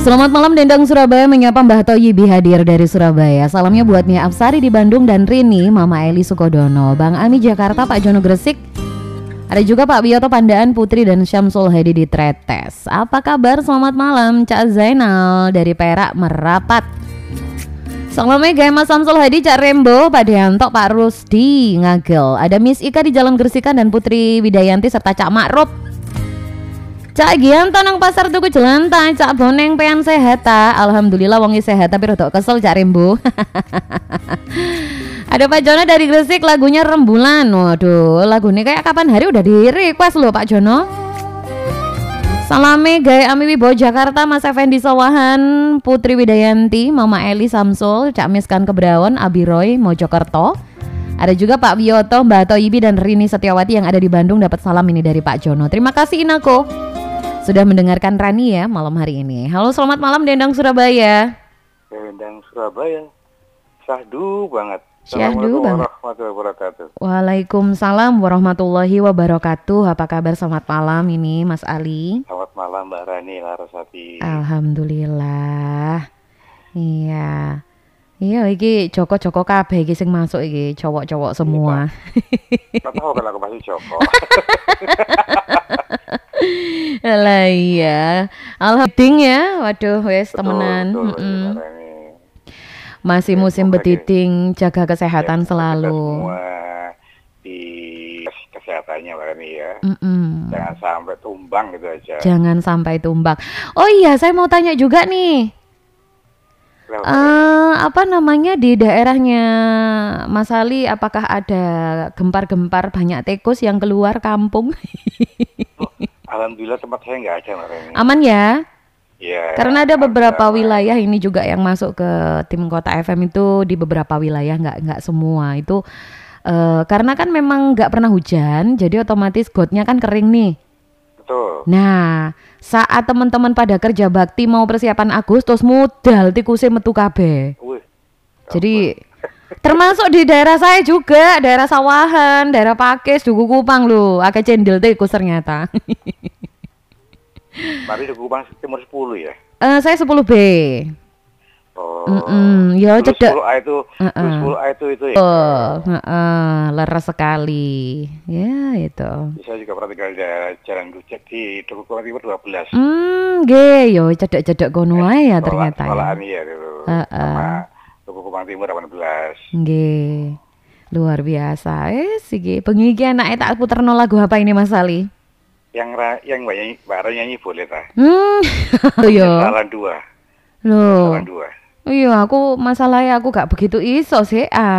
Selamat malam Dendang Surabaya menyapa Mbah Toyibi hadir dari Surabaya. Salamnya buat Nia Afsari di Bandung dan Rini, Mama Eli Sukodono, Bang Ami Jakarta, Pak Jono Gresik. Ada juga Pak Biyoto Pandaan Putri dan Syamsul Hedi di Tretes. Apa kabar? Selamat malam Cak Zainal dari Perak Merapat. Salamnya Gaya Mas Syamsul Hedi, Cak Rembo, Pak Deanto, Pak Rusdi Ngagel. Ada Miss Ika di Jalan Gersikan dan Putri Widayanti serta Cak Makrup. Cak Gian tanang pasar tuku jelantah, Cak Boneng pean sehat ta. Alhamdulillah wongi sehat tapi rodok kesel Cak Rembo. Ada Pak Jono dari Gresik, lagunya Rembulan. Waduh, lagu ini kayak kapan hari udah di request loh Pak Jono. Salame Gaya Ami Wibowo Jakarta, Mas Effendi Sawahan, Putri Widayanti, Mama Eli Samsul, Cak Miskan Kebraon, Abi Roy Mojokerto. Ada juga Pak Biyoto, Mbak Toyibi dan Rini Setiawati yang ada di Bandung dapat salam ini dari Pak Jono. Terima kasih Inako sudah mendengarkan Rani ya malam hari ini. Halo, selamat malam Dendang Surabaya. Dendang Surabaya, syahdu banget. Syahdu banget. Warahmatullahi wabarakatuh. Waalaikumsalam warahmatullahi wabarakatuh. Apa kabar selamat malam ini Mas Ali? Selamat malam Mbak Rani Larasati. Alhamdulillah. Iya. Iya iki Joko kabeh iki sing masuk iki cowok-cowok semua. Enggak tahu kalau aku masih Joko. Alah iya. Alhamdulillah ya. Waduh wes temenan. Masih musim betiting, jaga kesehatan selalu. Semua di kesehatannya Mbak Rani ya. Jangan sampai tumbang gitu aja. Jangan sampai tumbang. Oh iya, saya mau tanya juga nih. Apa namanya di daerahnya Mas Ali, apakah ada gempar-gempar banyak tikus yang keluar kampung? Alhamdulillah tempat saya nggak ada Mbak Rani. Aman ya? Ya, karena ada beberapa wilayah ini juga yang masuk ke tim Kota FM itu di beberapa wilayah, nggak semua itu karena kan memang nggak pernah hujan, jadi otomatis gotnya kan kering nih. Betul. Nah, saat teman-teman pada kerja bakti mau persiapan Agustus modal tikusnya metu kabeh. Jadi termasuk di daerah saya juga, daerah Sawahan, daerah Pakis, Duku Kupang loh, akeh cendil tikus ternyata. Mari Duku Kupang timur 10 ya? Saya 10B. Oh. Ya cedek. 10A itu ya. Leres sekali. Ya itu. Saya juga pernah tinggal di Jalan Ducek di Duku Kupang Timur 12. Nggih, yo cedek-cedek kono ae ya ternyata. Sekolahan ya dulu. Sama Duku Kupang Timur 18. Nggih. Luar biasa. Siki bengi iki anake tak puterno lagu apa ini Mas Ali? Yang Mbak Rani nyanyi boleh ta? Yo. Salah 2. Loh. Salah 2. Iya, aku masalahnya aku gak begitu iso sih.